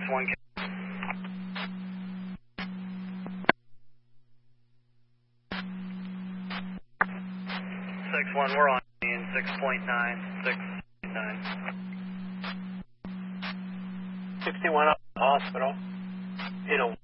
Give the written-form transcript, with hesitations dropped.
61. 61, we're on in 6.9, 6.9. 61 up hospital. 801.